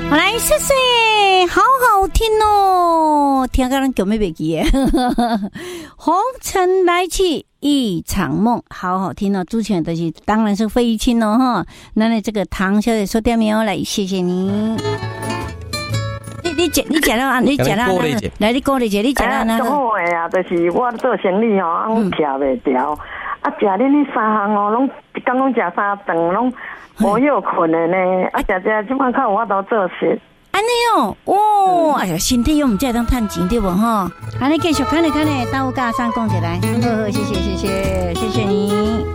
我来谢谢，好好听哦，听到人叫咩袂记耶？红尘来去一场梦，好好听哦。主持人的是当然是费玉清哦哈。那你这个唐小姐说掉没有？来，谢谢你。你讲到啊，你讲到来，你鼓励姐，你讲到那个。 好诶啊，就是我做生意哦，我徛袂掉，啊，食恁迄三项哦，拢一工拢食3顿，拢无休困的呢。啊，食即摆较有法度做事。 安尼哦，哦，哎呀，身体又唔再当趁钱对不哈？安尼继续看咧，到家上讲起来，好，谢谢你。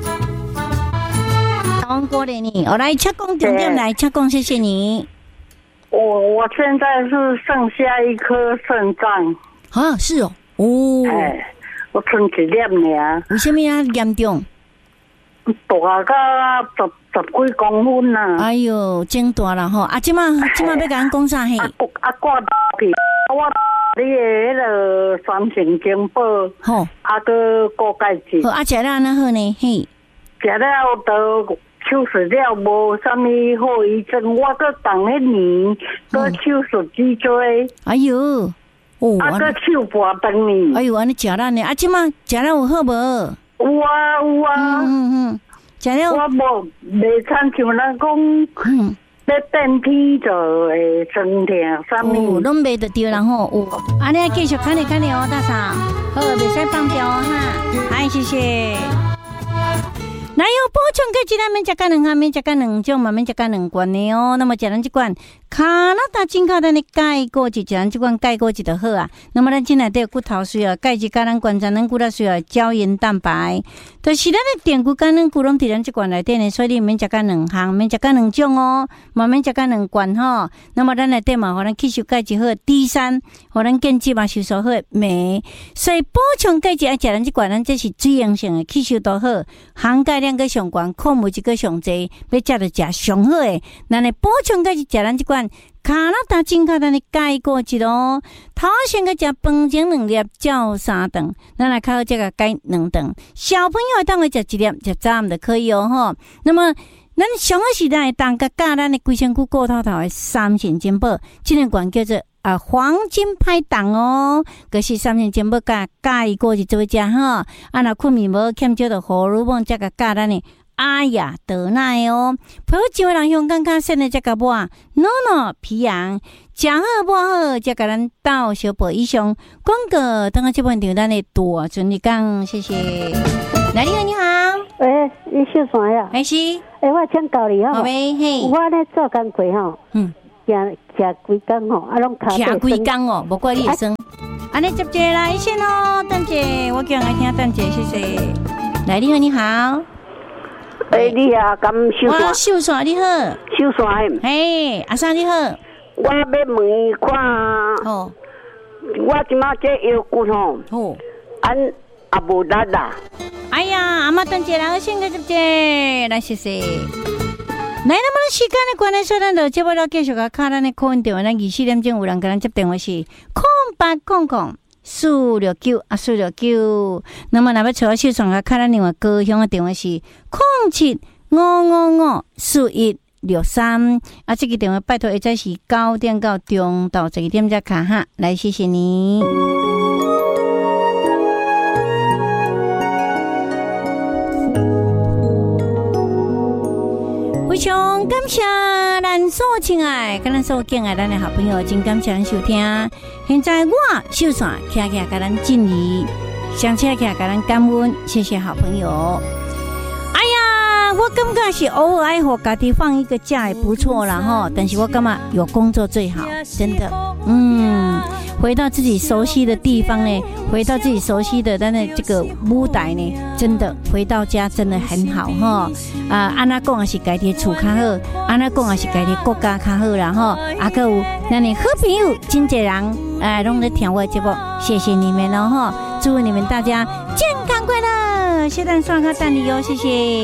好，鼓励你，我来切讲重点，来切讲，谢谢你。 我现在是剩下一颗肾脏啊，是哦，哦， 哎，我剩一粒尔。 为什么啊严重？ 大到十几公分啦！ 哎呦，真大啦吼！啊，即马要甲咱讲啥嘿？ 挂去，我你的迄个酸性精宝， 吼， 个高钙质。 好，食了安那好呢？嘿， 食了都手术了，无啥物后遗症。我搁当迄年搁手术脊椎。 哎呦，哦， 个手拔断呢。 哎呦，安尼食了呢？啊，即马食了有好无？ 有啊。 食了。 我无袂参像咱讲，要电梯就会酸痛，啥物拢袂得着然后有。安尼继续看你哦，大嫂，好，袂使放掉哦哈。哎，谢谢。那有补充钙质，咱免食干两项，免食干两种嘛，免食干两罐的哦。那么食咱这罐加拿大进口的钙果质，食咱这罐钙果质就好啊。那么咱进来都有骨头需要钙质，甲咱观察咱骨头需要胶原蛋白，就是咱的电骨跟咱骨拢伫咱这罐内底呢，所以你免食干两项，免食干两种哦，嘛免食干两罐吼。那么咱内底嘛，互咱吸收钙质好，D3，互咱建质嘛吸收好镁，所以补充钙质爱食咱这罐，咱这是水溶性的，吸收都好，含钙量个上悬，矿物质个上济，要食就食上好诶。咱来补充钙质，食咱这罐加拿大进口咱的钙果质哦。头先个食饭前2粒，照3顿，咱来较好食个钙2顿。小朋友当个食1粒，食早暗就可以哦吼。那么咱上个时代当个教咱的规身躯骨头的3型珍宝，这个罐叫做黄金拍档哦，就是3型珍宝加钙果质做食吼。啊，若困眠无欠少的荷尔蒙，则个教咱的阿雅德奶哦，抱一个人香港较深的这个碗，诺皮羊，食好无好，则甲咱斗小宝以上。广告等下这半场咱的大顺利讲，谢谢。来，你好，你好。 喂，你姓啥呀？ 还是？ 我请教你好呗，嘿。 我咧做工课吼，行几工吼，拢卡。 行几工哦，无怪你会生。安尼接者来先哦，等者，我叫人来听等者，谢谢。来，你好，你好。 你啊，敢收线？ 我收线，你好。 收线。 嘿，阿生你好。 我要问伊看。 哦。 我即马这腰骨吼。 哦。 也无力啦。 哎呀，阿妈等者来，先个接者来，谢谢。来，那么时间的关系，所以咱就接不了继续个卡咱的口音电话，咱24点钟有人跟咱接电话是0800-469-469。那么若要找秀爽个卡咱另外高雄的电话是0755544163。啊，这个电话拜托，会在是9点到中到12点才卡哈。来，谢谢你。非常感谢咱所亲爱、跟咱所敬爱咱的好朋友，真感谢咱收听。现在我秀伞徛徛跟咱敬礼，上车徛跟咱感恩，谢谢好朋友。哎呀，我感觉是偶尔爱和家己放一个假也不错啦吼，但是我感觉有工作最好，真的，回到自己熟悉的地方呢，回到自己熟悉的咱的这个舞台呢，真的回到家真的很好哈。安那讲也是家己厝较好，安那讲也是家己国家较好啦哈。还有咱的好朋友真侪人拢在听我的节目，谢谢你们哦哈，祝你们大家健康快乐，谢谢大家等你哟，谢谢。